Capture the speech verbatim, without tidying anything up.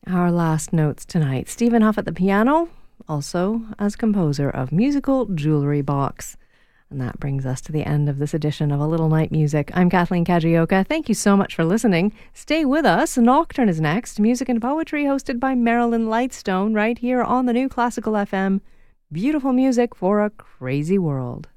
our last notes tonight. Stephen Huff at the piano, also as composer of Musical Jewelry Box. And that brings us to the end of this edition of A Little Night Music. I'm Kathleen Kajioka. Thank you so much for listening. Stay with us. Nocturne is next. Music and poetry hosted by Marilyn Lightstone right here on the New Classical F M. Beautiful music for a crazy world.